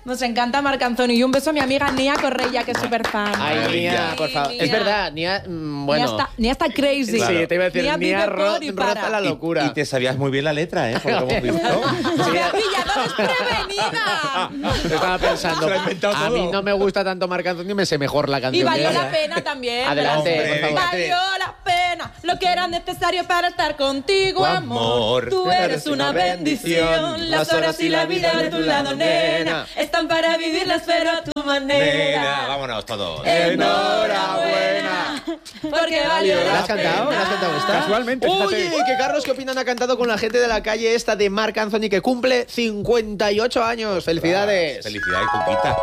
Nos encanta Marc Anthony. Y un beso a mi amiga Nia Correia, que es súper fan. Ay, Nia, por favor. Es verdad, Nia, bueno. Nia está crazy. Claro. Sí, te iba a decir, Nia roza la locura. Y te sabías muy bien la letra, ¿eh? Por lo que hemos visto. ¡Me ha pillado desprevenida! Estaba pensando, a mí no me gusta tanto Marc Anthony, me sé mejor la canción. Y valió la pena también. Adelante, Hombre, por favor. Valió la pena lo que era necesario para estar contigo, amor. Tú eres una bendición. Las horas y la vida de tu lado, nena, están para vivirlas, pero a tu manera. Nena, vámonos todos. Enhorabuena. Porque valió la ¿La has cantado? pena. ¿La has cantado esta? Casualmente, Oye, fíjate. que Carlos, ¿qué opinan? Ha cantado con la gente de la calle esta de Marc Anthony, que cumple 58 años. Felicidades. Felicidades, Cuquita.